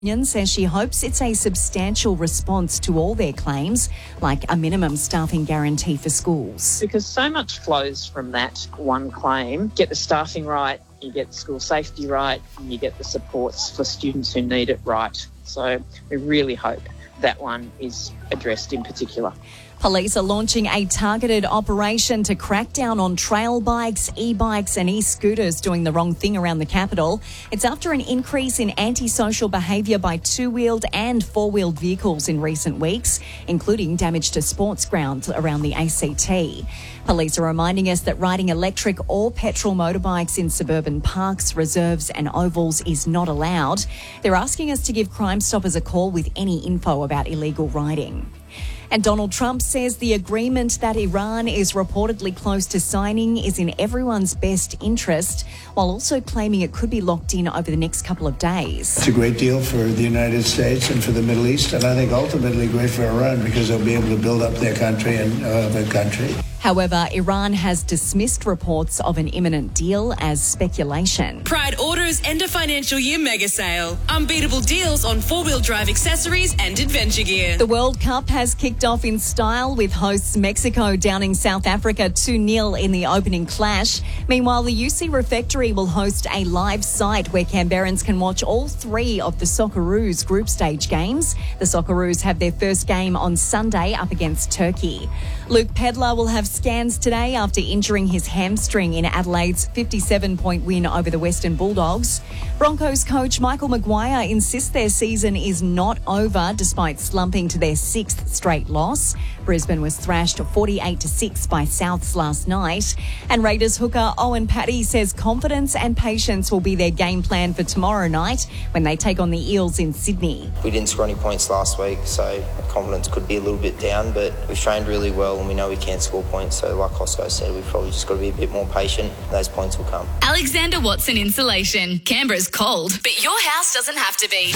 Union says she hopes it's a substantial response to all their claims, like a minimum staffing guarantee for schools. Because so much flows from that one claim. Get the staffing right, you get the school safety right, and you get the supports for students who need it right. So we really hope that one is addressed in particular. Police are launching a targeted operation to crack down on trail bikes, e-bikes and e-scooters doing the wrong thing around the capital. It's after an increase in antisocial behaviour by two-wheeled and four-wheeled vehicles in recent weeks, including damage to sports grounds around the ACT. Police are reminding us that riding electric or petrol motorbikes in suburban parks, reserves and ovals is not allowed. They're asking us to give Crime Stoppers a call with any info about illegal riding. And Donald Trump says the agreement that Iran is reportedly close to signing is in everyone's best interest, while also claiming it could be locked in over the next couple of days. It's a great deal for the United States and for the Middle East, and I think ultimately great for Iran because they'll be able to build up their country and their country. However, Iran has dismissed reports of an imminent deal as speculation. Pride Auto's end of financial year mega sale. Unbeatable deals on four-wheel drive accessories and adventure gear. The World Cup has kicked off in style with hosts Mexico downing South Africa 2-0 in the opening clash. Meanwhile, the UC Refectory will host a live site where Canberrans can watch all three of the Socceroos group stage games. The Socceroos have their first game on Sunday up against Turkey. Luke Pedlar will have scans today after injuring his hamstring in Adelaide's 57-point win over the Western Bulldogs. Broncos coach Michael Maguire insists their season is not over despite slumping to their sixth straight loss. Brisbane was thrashed 48-6 by Souths last night. And Raiders hooker Owen Patty says confidence and patience will be their game plan for tomorrow night when they take on the Eels in Sydney. We didn't score any points last week, so confidence could be a little bit down, but we've trained really well and we know we can score points. So like Costco said, we've probably just got to be a bit more patient and those points will come. Alexander Watson Insulation. Canberra's cold, but your house doesn't have to be.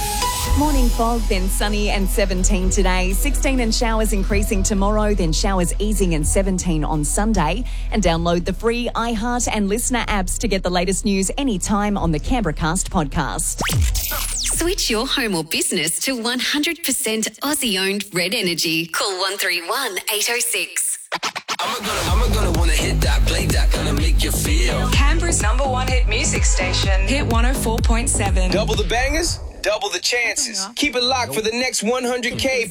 Morning fog, then sunny and 17 today. 16 and showers increasing tomorrow, then showers easing and 17 on Sunday. And download the free iHeart and Listener apps to get the latest news anytime on the Canberracast podcast. Switch your home or business to 100% Aussie-owned Red Energy. Call 131 806. I'm gonna wanna hit that, play that, gonna make you feel. Canberra's #1 hit music station. Hit 104.7. Double the bangers, double the chances. Keep it locked for the next 100K.